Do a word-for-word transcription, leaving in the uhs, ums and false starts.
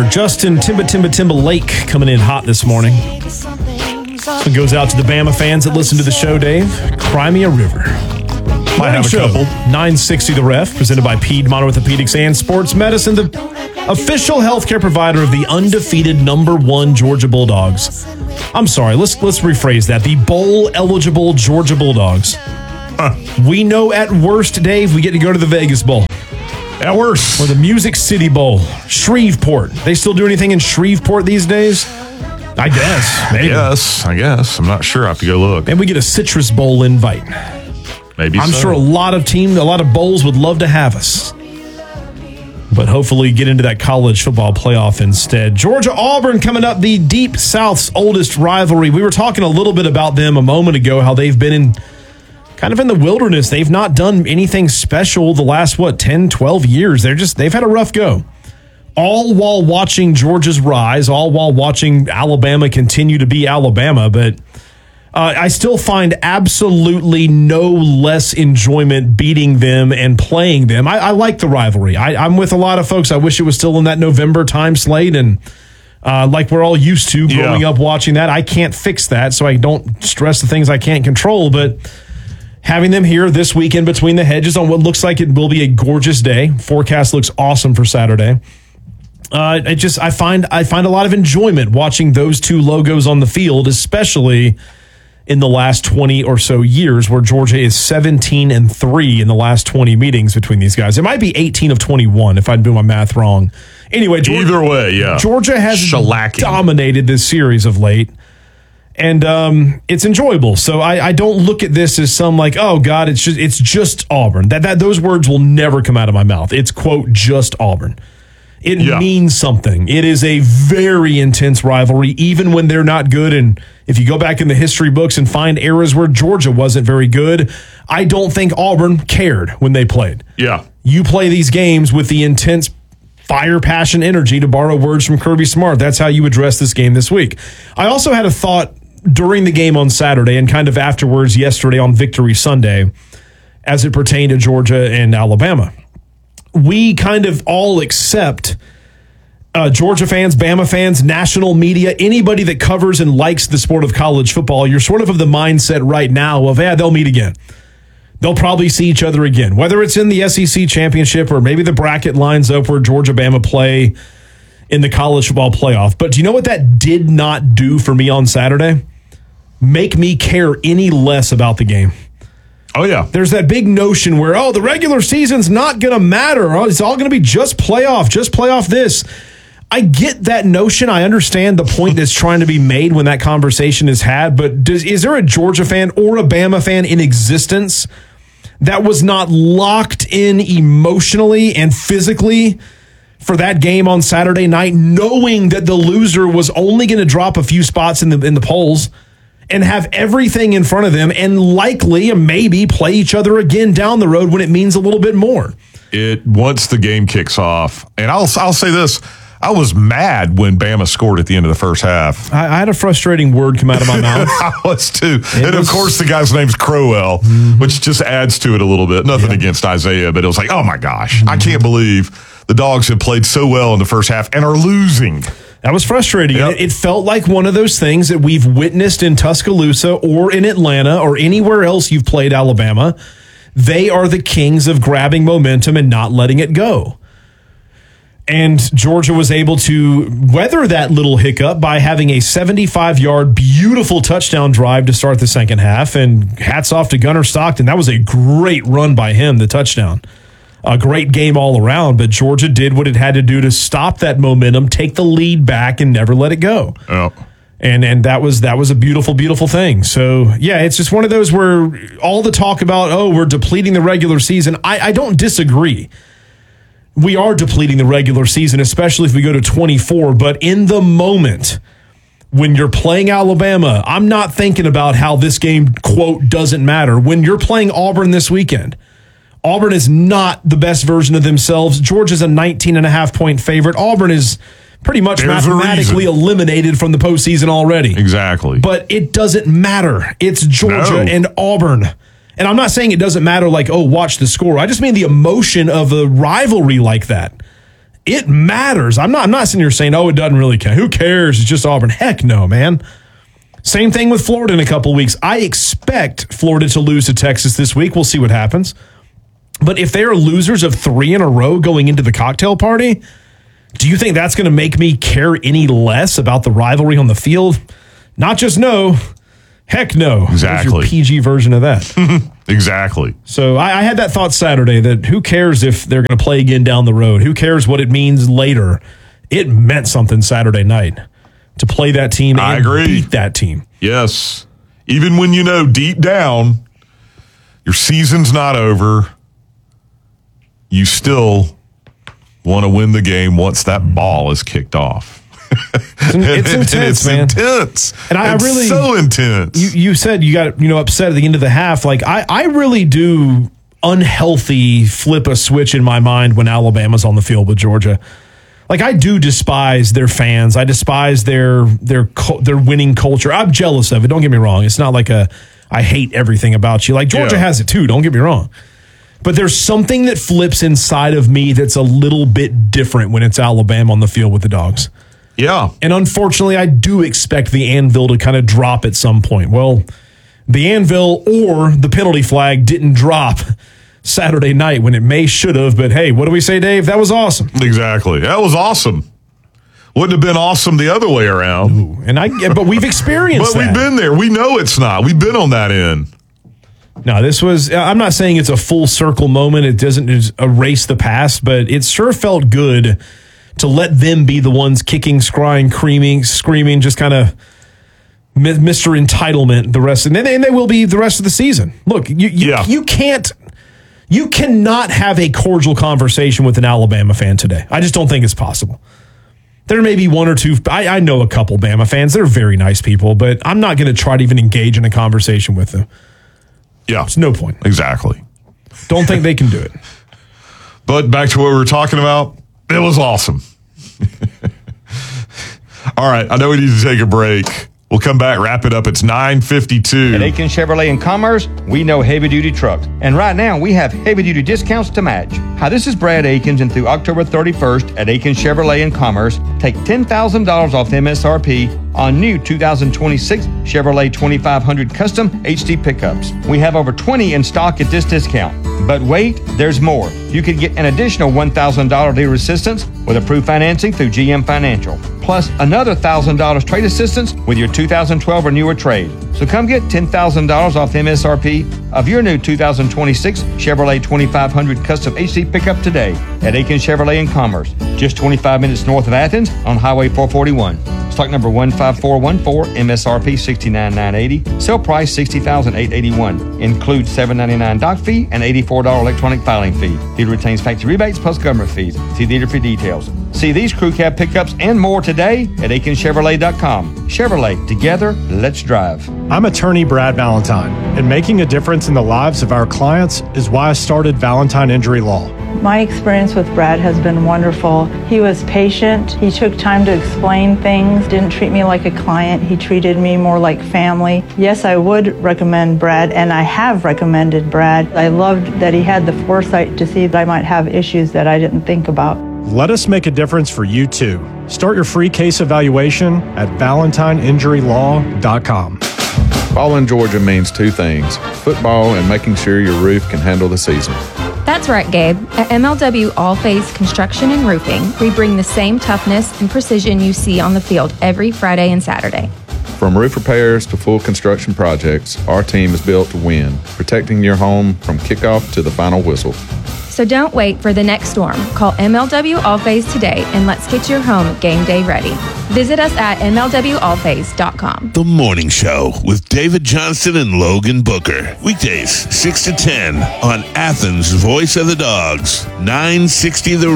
Justin Timba Timba Timberlake coming in hot this morning. It goes out to the Bama fans that listen to the show, Dave. Cry me a river. Might have a show. couple. nine sixty The Ref, presented by Piedmont Orthopedics and Sports Medicine, the official healthcare provider of the undefeated number one Georgia Bulldogs. I'm sorry, let's let's rephrase that. The bowl-eligible Georgia Bulldogs. Huh. We know at worst, Dave, we get to go to the Vegas Bowl. At worst. Or the Music City Bowl. Shreveport. They still do anything in Shreveport these days? I guess. Maybe. Yes, I guess. I'm not sure. I have to go look. And we get a Citrus Bowl invite. Maybe I'm so. sure a lot of teams, a lot of bowls would love to have us. But hopefully get into that college football playoff instead. Georgia-Auburn coming up, the Deep South's oldest rivalry. We were talking a little bit about them a moment ago, how they've been in kind of in the wilderness. They've not done anything special the last, what, ten, twelve years. They're just, they've had a rough go. All while watching Georgia's rise, all while watching Alabama continue to be Alabama. But uh, I still find absolutely no less enjoyment beating them and playing them. I, I like the rivalry. I, I'm with a lot of folks. I wish it was still in that November time slate, and uh, like we're all used to growing yeah. up watching that. I can't fix that, so I don't stress the things I can't control. But having them here this weekend between the hedges on what looks like it will be a gorgeous day. Forecast looks awesome for Saturday. Uh, I just I find I find a lot of enjoyment watching those two logos on the field, especially in the last twenty or so years, where Georgia is seventeen and three in the last twenty meetings between these guys. It might be eighteen of twenty-one if I'm doing my math wrong. Anyway, Georgia, either way, yeah, Georgia has Shellacking. dominated this series of late, and um, it's enjoyable. So I, I don't look at this as some like, oh God, it's just it's just Auburn. That that those words will never come out of my mouth. It's quote just Auburn. It yeah. means something. It is a very intense rivalry, even when they're not good. And if you go back in the history books and find eras where Georgia wasn't very good, I don't think Auburn cared when they played. Yeah. You play these games with the intense fire, passion, energy, to borrow words from Kirby Smart. That's how you address this game this week. I also had a thought during the game on Saturday and kind of afterwards yesterday on Victory Sunday as it pertained to Georgia and Alabama. We kind of all accept uh, Georgia fans, Bama fans, national media, anybody that covers and likes the sport of college football. You're sort of of the mindset right now of, yeah, they'll meet again. They'll probably see each other again, whether it's in the S E C championship or maybe the bracket lines up where Georgia, Bama play in the college football playoff. But do you know what that did not do for me on Saturday? Make me care any less about the game. Oh, yeah. There's that big notion where, oh, the regular season's not going to matter. Oh, it's all going to be just playoff, just playoff this. I get that notion. I understand the point that's trying to be made when that conversation is had. But does, is there a Georgia fan or a Bama fan in existence that was not locked in emotionally and physically for that game on Saturday night, knowing that the loser was only going to drop a few spots in the in the polls and have everything in front of them and likely and maybe play each other again down the road when it means a little bit more? It once the game kicks off, and I'll I'll say this. I was mad when Bama scored at the end of the first half. I, I had a frustrating word come out of my mouth. I was too. It and was, of course, the guy's name's Crowell, mm-hmm. which just adds to it a little bit. Nothing yeah. against Isaiah, but it was like, oh my gosh, mm-hmm. I can't believe the Dogs have played so well in the first half and are losing. That was frustrating. Yep. It, it felt like one of those things that we've witnessed in Tuscaloosa or in Atlanta or anywhere else you've played Alabama. They are the kings of grabbing momentum and not letting it go. And Georgia was able to weather that little hiccup by having a seventy-five-yard, beautiful touchdown drive to start the second half. And hats off to Gunnar Stockton. That was a great run by him, the touchdown. A great game all around, but Georgia did what it had to do to stop that momentum, take the lead back, and never let it go. Oh. And and that was that was a beautiful, beautiful thing. So, yeah, it's just one of those where all the talk about, oh, we're depleting the regular season, I, I don't disagree. We are depleting the regular season, especially if we go to twenty-four. But in the moment, when you're playing Alabama, I'm not thinking about how this game, quote, doesn't matter. When you're playing Auburn this weekend, Auburn is not the best version of themselves. Georgia's a nineteen and a half point favorite. Auburn is pretty much There's mathematically eliminated from the postseason already. Exactly. But it doesn't matter. It's Georgia No. and Auburn. And I'm not saying it doesn't matter like, oh, watch the score. I just mean the emotion of a rivalry like that. It matters. I'm not, I'm not sitting here saying, oh, it doesn't really count. Who cares? It's just Auburn. Heck no, man. Same thing with Florida in a couple of weeks. I expect Florida to lose to Texas this week. We'll see what happens. But if they are losers of three in a row going into the cocktail party, do you think that's going to make me care any less about the rivalry on the field? Not just no. Heck no. Exactly. There's your P G version of that. Exactly. So I, I had that thought Saturday that who cares if they're going to play again down the road? Who cares what it means later? It meant something Saturday night to play that team I and agree. beat that team. Yes. Even when you know deep down your season's not over, you still want to win the game once that ball is kicked off. It's, it's intense, and it's man. intense. And I it's really so intense. You, you said you got you know upset at the end of the half. Like I, I really do unhealthy flip a switch in my mind when Alabama's on the field with Georgia. Like I do despise their fans. I despise their their their winning culture. I'm jealous of it. Don't get me wrong. It's not like a I hate everything about you. Like Georgia Yeah. has it too. Don't get me wrong. But there's something that flips inside of me that's a little bit different when it's Alabama on the field with the Dogs. Yeah. And unfortunately, I do expect the anvil to kind of drop at some point. Well, the anvil or the penalty flag didn't drop Saturday night when it may should have. But hey, what do we say, Dave? That was awesome. Exactly. That was awesome. Wouldn't have been awesome the other way around. Ooh, and I, but we've experienced But that. we've been there. We know it's not. We've been on that end. No, this was, I'm not saying it's a full circle moment. It doesn't erase the past, but it sure felt good to let them be the ones kicking, scrying, creaming, screaming, just kind of Mister Entitlement the rest. And they, and they will be the rest of the season. Look, you, you, Yeah. you can't, you cannot have a cordial conversation with an Alabama fan today. I just don't think it's possible. There may be one or two. I, I know a couple Bama fans. They're very nice people, but I'm not going to try to even engage in a conversation with them. Yeah. There's no point. Exactly. Don't think they can do it. But back to what we were talking about, it was awesome. All right, I know we need to take a break. We'll come back, wrap it up. It's nine fifty-two. At Aiken Chevrolet in Commerce, we know heavy-duty trucks. And right now, we have heavy-duty discounts to match. Hi, this is Brad Aikens, and through October thirty-first at Aiken Chevrolet in Commerce, take ten thousand dollars off M S R P on new two thousand twenty-six Chevrolet twenty-five hundred Custom H D pickups. We have over twenty in stock at this discount. But wait, there's more. You can get an additional one thousand dollars dealer assistance with approved financing through G M Financial, plus another one thousand dollars trade assistance with your two thousand twelve or newer trade. So come get ten thousand dollars off M S R P of your new two thousand twenty-six Chevrolet twenty-five hundred Custom H D pickup today at Aiken Chevrolet in Commerce, just twenty-five minutes north of Athens on Highway four forty-one. Stock number one five four one four, M S R P sixty-nine thousand nine hundred eighty dollars, sale price sixty thousand eight hundred eighty-one dollars. Includes seven hundred ninety-nine dollars dock fee and eighty-four dollars electronic filing fee. Dealer retains factory rebates plus government fees. See dealer for details. See these crew cab pickups and more today at aiken chevrolet dot com. Chevrolet, together, let's drive. I'm attorney Brad Valentine, and making a difference in the lives of our clients is why I started Valentine Injury Law. My experience with Brad has been wonderful. He was patient. He took time to explain things, didn't treat me like a client. He treated me more like family. Yes, I would recommend Brad, and I have recommended Brad. I loved that he had the foresight to see that I might have issues that I didn't think about. Let us make a difference for you too. Start your free case evaluation at valentine injury law dot com. Fall in Georgia means two things: football and making sure your roof can handle the season. That's right, Gabe. At M L W All Phase Construction and Roofing, we bring the same toughness and precision you see on the field every Friday and Saturday. From roof repairs to full construction projects, our team is built to win, protecting your home from kickoff to the final whistle. So don't wait for the next storm. Call M L W All Phase today and let's get your home game day ready. Visit us at M L W all phase dot com. The Morning Show with David Johnston and Logan Booker. Weekdays, six to ten on Athens' Voice of the Dogs, nine sixty The